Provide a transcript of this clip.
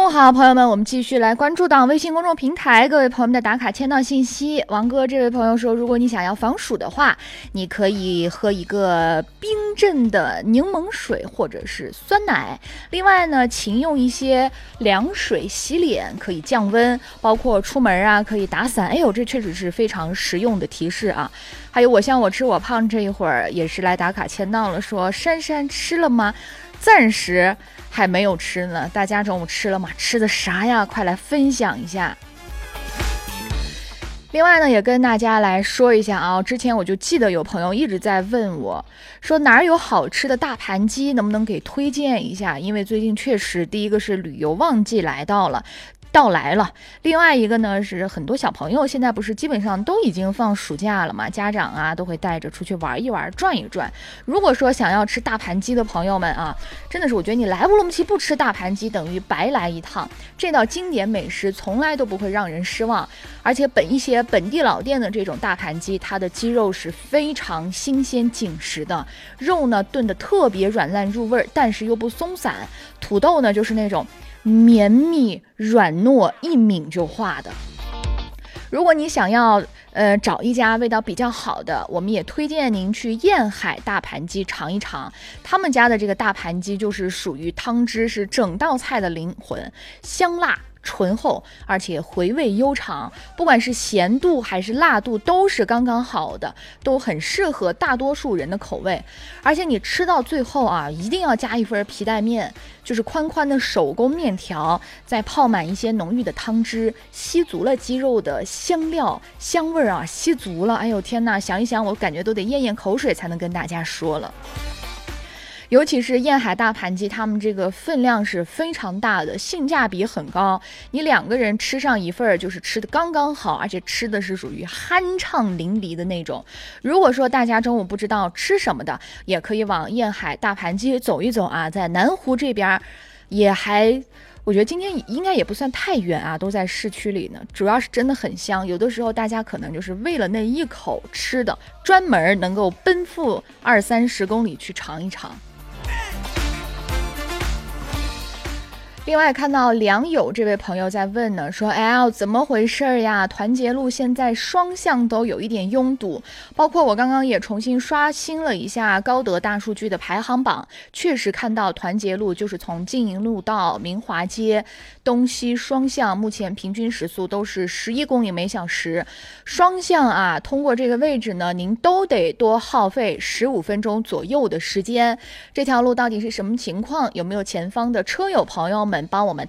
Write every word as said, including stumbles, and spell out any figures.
中午好，朋友们，我们继续来关注到微信公众平台各位朋友们的打卡签到信息。王哥这位朋友说，如果你想要防暑的话，你可以喝一个冰镇的柠檬水或者是酸奶。另外呢，勤用一些凉水洗脸，可以降温，包括出门啊可以打伞。哎呦，这确实是非常实用的提示啊。还有我像我吃我胖这一会儿也是来打卡签到了，说珊珊吃了吗？暂时还没有吃呢，大家中午吃了吗？吃的啥呀？快来分享一下。另外呢，也跟大家来说一下啊，之前我就记得有朋友一直在问我，说哪儿有好吃的大盘鸡，能不能给推荐一下？因为最近确实，第一个是旅游旺季来到了。到来了，另外一个呢是很多小朋友现在不是基本上都已经放暑假了嘛，家长啊都会带着出去玩一玩转一转。如果说想要吃大盘鸡的朋友们啊，真的是我觉得你来乌鲁木齐不吃大盘鸡等于白来一趟，这道经典美食从来都不会让人失望。而且本一些本地老店的这种大盘鸡，它的鸡肉是非常新鲜紧实的，肉呢炖得特别软烂入味，但是又不松散，土豆呢就是那种绵密软糯，一抿就化的。如果你想要呃找一家味道比较好的，我们也推荐您去燕海大盘鸡尝一尝。他们家的这个大盘鸡就是属于汤汁是整道菜的灵魂，香辣醇厚，而且回味悠长，不管是咸度还是辣度都是刚刚好的，都很适合大多数人的口味。而且你吃到最后啊，一定要加一份皮带面，就是宽宽的手工面条，再泡满一些浓郁的汤汁，吸足了鸡肉的香料香味啊，吸足了。哎呦天哪，想一想我感觉都得咽咽口水才能跟大家说了。尤其是燕海大盘鸡，他们这个分量是非常大的，性价比很高。你两个人吃上一份就是吃的刚刚好，而且吃的是属于酣畅淋漓的那种。如果说大家中午不知道吃什么的，也可以往燕海大盘鸡走一走啊，在南湖这边也还。我觉得今天应该也不算太远啊，都在市区里呢。主要是真的很香，有的时候大家可能就是为了那一口吃的，专门能够奔赴二三十公里去尝一尝。另外看到良友这位朋友在问呢，说哎怎么回事呀？团结路现在双向都有一点拥堵，包括我刚刚也重新刷新了一下高德大数据的排行榜，确实看到团结路就是从经营路到明华街东西双向，目前平均时速都是十一公里每小时，双向啊，通过这个位置呢，您都得多耗费十五分钟左右的时间。这条路到底是什么情况？有没有前方的车友朋友们帮我们